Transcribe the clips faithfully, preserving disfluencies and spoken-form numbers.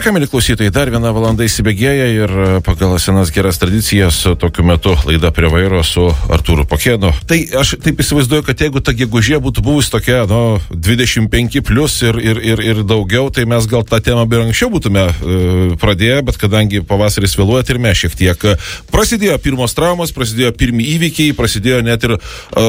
Na ką, mėly klausytojai, dar viena valanda įsibėgėja ir pagal senas geras tradicijas tokiu metu laida prie vairo su Artūru Pakėnu. Tai aš taip įsivaizduoju, kad jeigu ta gegužė būtų buvusi tokia, nu, dvidešimt penki plus ir, ir, ir, ir daugiau, tai mes gal tą temą ir anksčiau būtume e, pradėję, bet kadangi pavasaris vėluoja ir mes šiek tiek. Prasidėjo pirmos traumos, prasidėjo pirmi įvykiai, prasidėjo net ir e,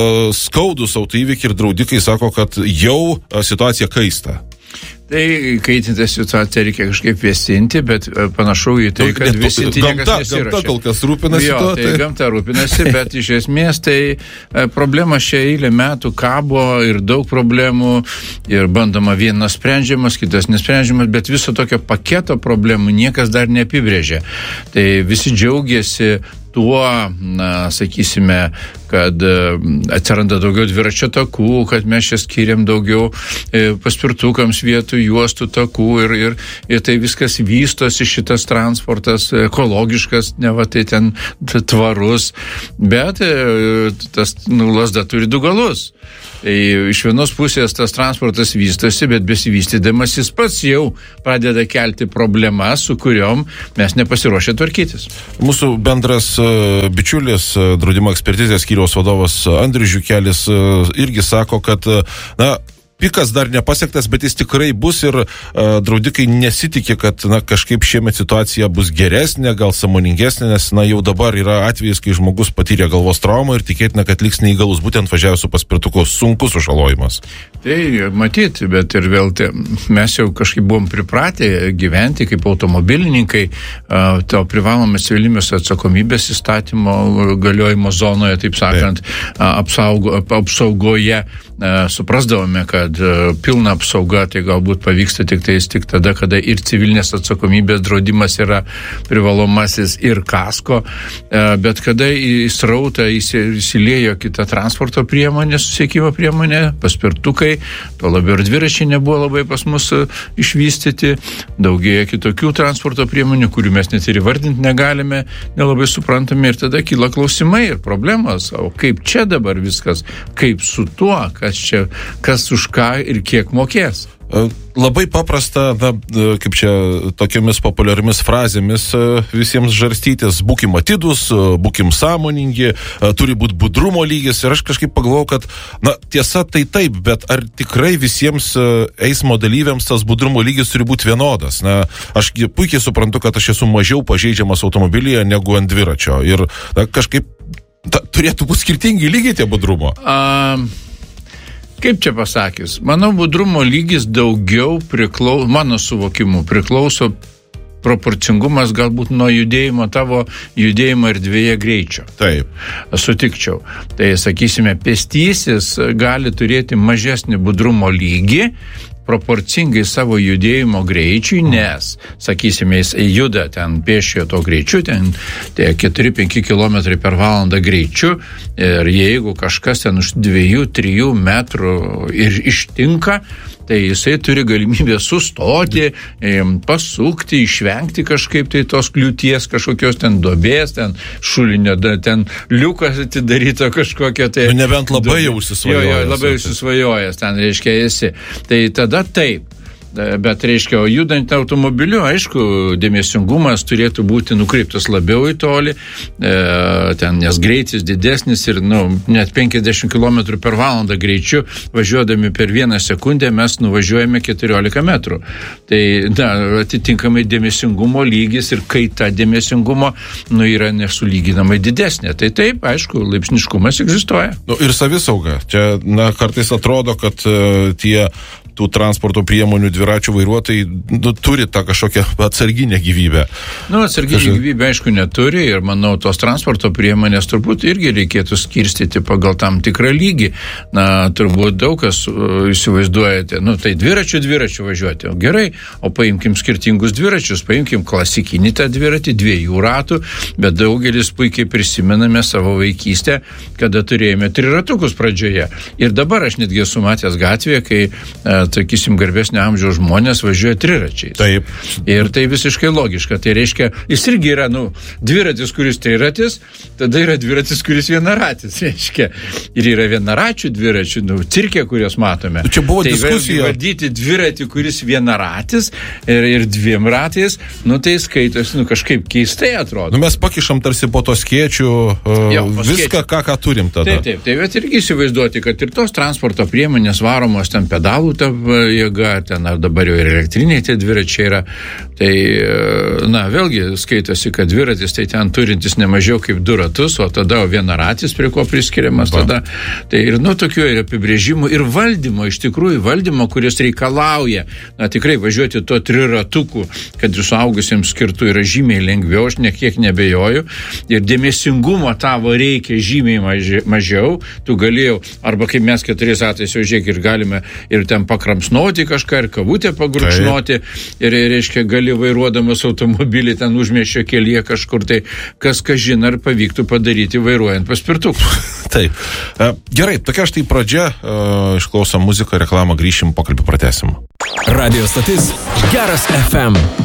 skaudus autoįvykiai ir draudikai sako, kad jau situacija kaista. Tai kaitintą situaciją reikia kažkaip vėsinti, bet panašu į tai, kad vėsinti niekas nesiruošia. Gamta kol kas rūpinasi jo, to. Tai, tai gamta rūpinasi, bet iš esmės tai problema šią eilę metų kabo ir daug problemų ir bandoma vienas sprendžiamas, kitas nesprendžiamas, bet viso tokio paketo problemų niekas dar neapibrėžia. Tai visi džiaugiasi tuo, na, sakysime, kad atsiranda daugiau dviračio takų, kad mes čia skiriam daugiau e, paspirtukams vietų, juostų takų ir, ir, ir tai viskas vystosi, šitas transportas ekologiškas, ne va tai ten tvarus, bet e, tas nu, lazda turi du galus. Tai iš vienos pusės tas transportas vystosi, bet besivystydamas jis pats jau pradeda kelti problemas, su kuriom mes nepasiruošę tvarkytis. Mūsų bendras uh, bičiulis, uh, draudimo ekspertizės skyriaus vadovas Andrius Žiukelis uh, irgi sako, kad uh, na, pikas dar nepasiektas, bet jis tikrai bus ir uh, draudikai nesitikė, kad na, kažkaip šiemet situacija bus geresnė, gal sąmoningesnė, nes na, jau dabar yra atvejis, kai žmogus patyrė galvos traumą ir tikėtina, kad liks neįgalus būtent važiavęs su paspirtuku, sunkus sužalojimas. Tai matyti, bet ir vėl tai, mes jau kažkaip buvom pripratę gyventi kaip automobilininkai uh, to privalomas civilinės atsakomybės įstatymo galiojimo zonoje, taip sakant, uh, apsaugo, apsaugoje. Uh, suprasdavome, kad uh, pilna apsauga tai galbūt pavyksta tik tais tik tada, kada ir civilinės atsakomybės draudimas yra privalomasis ir kasko, uh, bet kada į srautą įsiliejo kita transporto priemonė, susisiekimo priemonė, paspirtukai, to labiau ir dviračiai nebuvo labai pas mus uh, išvystyti, daugėja kitokių transporto priemonių, kurių mes net ir įvardinti negalime, nelabai suprantame ir tada kyla klausimai ir problemos, o kaip čia dabar viskas, kaip su tuo, kas čia, kas už ką ir kiek mokės. Labai paprasta, na, kaip čia tokiamis populiariomis frazėmis visiems žarstytis, būkim atidus, būkim sąmoningi, turi būti budrumo lygis ir aš kažkaip pagalvojau, kad, na, tiesa tai taip, bet ar tikrai visiems eismo dalyviams tas budrumo lygis turi būti vienodas? Na, aš puikiai suprantu, kad aš esu mažiau pažeidžiamas automobilyje negu ant dviračio ir na, kažkaip ta, turėtų būti skirtingi lygiai tie budrumo. Um... Kaip čia pasakius, mano budrumo lygis daugiau priklauso, mano suvokimu, priklauso proporcingumas galbūt nuo judėjimo, tavo judėjimo erdvėje greičio. Taip. Sutikčiau. Tai, sakysime, pėstysis gali turėti mažesnį budrumo lygį, proporcingai savo judėjimo greičiui, nes, sakysime, jis juda ten pėsčiojo to greičiu, ten keturi penki kilometrai per valandą greičiu ir jeigu kažkas ten už dviejų trijų metrų ir ištinka, tai jisai turi galimybę sustoti, pasukti, išvengti kažkaip tai tos kliūties, kažkokios ten duobės, ten šulinio, ten liukas atidaryto kažkokia tai... Nu, nebent labai jau užsisvajojęs. Jo, jo, labai užsisvajojęs, ten reiškia esi. Tai tada taip. Bet, reiškia, o judant automobiliu, aišku, dėmesingumas turėtų būti nukreiptas labiau į tolį, e, ten, nes greitis didesnis ir, nu, net penkiasdešimt kilometrų per valandą greičiu, važiuodami per vieną sekundę, mes nuvažiuojame keturiolika metrų. Tai, na, atitinkamai dėmesingumo lygis ir kaita dėmesingumo, nu, yra nesulyginamai didesnė. Tai taip, aišku, laipsniškumas egzistuoja. Nu, ir savisauga. Čia, na, kartais atrodo, kad uh, tie tų transporto priemonių dviračių vairuotojai nu, turi tą kažkokią atsarginę gyvybę. Nu, atsarginę Kažkai... gyvybę, aišku, neturi ir, manau, tos transporto priemonės turbūt irgi reikėtų skirstyti pagal tam tikrą lygį. Na, turbūt daug kas uh, įsivaizduojate, nu, tai dviračių dviračių važiuoti. O gerai, o paimkim skirtingus dviračius, paimkim klasikinį tą dviratį, dviejų ratų, bet daugelis puikiai prisimename savo vaikystę, kada turėjome triratukus pradžioje. Ir dabar aš netgi esu matęs gatvėje, kai uh, sakysim, garbesnio amžiaus žmonės važiuoja triračiais. Taip. Ir tai visiškai logiška. Tai reiškia, jis irgi yra, nu, dviratis, kuris triratis, tada yra dviratis, kuris vienaratis, reiškia. Ir yra vienaračių dviračių, nu, cirke, kurios matome. Čia buvo tai diskusija. Valdyti dviratį, kuris vienaratis ir, ir dviem ratais, nu, tai skaitos, nu, kažkaip keistai atrodo. Nu, mes pakišam tarsi po to skėčių uh, jo, viską, ką, ką turim tada. Taip, taip, taip, bet irgi įsivaizduoti, kad ir tos transporto priemonės varomos ten pedalų ta jėga, ten ar dabar jau ir elektriniai tie dviračiai yra, tai, na, vėlgi skaitosi, kad dviratis tai ten turintis ne mažiau kaip du ratus, o tada vienaratis, prie ko priskiriamas ba. tada. Tai ir, nu, tokių ir apibrėžimų, ir valdymo, iš tikrųjų valdymo, kuris reikalauja, na, tikrai važiuoti to triratuku, kad ir suaugusiems skirtų yra žymiai lengviau, aš nekiek nebejoju, ir dėmesingumo tavo reikia žymiai maži, mažiau, tu galėjau, arba kaip mes keturiais atais jau žiūrėk ir galime ir ten pakramsnoti kažką, ir kavutę pagurkšnoti, ir, reiškia, gali vairuodamas automobilį ten užmiesčio kelyje kažkur, tai kas kažin ar pavyktų padaryti vairuojant paspirtuku. Taip. Gerai, tokia štai pradžia, išklausom muziką, reklamą, grįšim, pokalbį pratęsim. Radio stotis Geras F M.